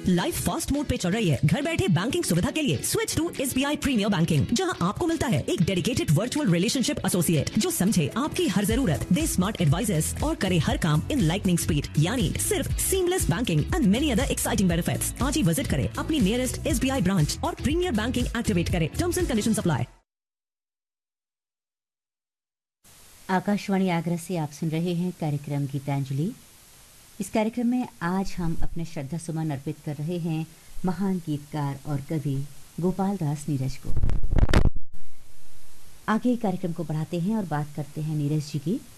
Life fast mode पे चल रही है। घर बैठे बैंकिंग सुविधा के लिए switch to SBI premiere banking, जहां आपको मिलता है एक डेडिकेटेड वर्चुअल रिलेशनशिप एसोसिएट जो समझे आपकी हर जरूरत, दे स्मार्ट एडवाइजर्स और करे हर काम इन लाइटनिंग स्पीड, यानी सिर्फ seamless banking and many other exciting benefits. आज ही विजिट करें अपनी नियरेस्ट SBI ब्रांच और प्रीमियर बैंकिंग एक्टिवेट करें। Terms and conditions apply. Akashvani Agra से आप सुन रहे हैं कार्यक्रम गीतांजलि। इस कार्यक्रम में आज हम अपने श्रद्धा सुमन अर्पित कर रहे हैं महान गीतकार और कवि गोपाल दास नीरज को। आगे कार्यक्रम को बढ़ाते हैं और बात करते हैं नीरज जी की।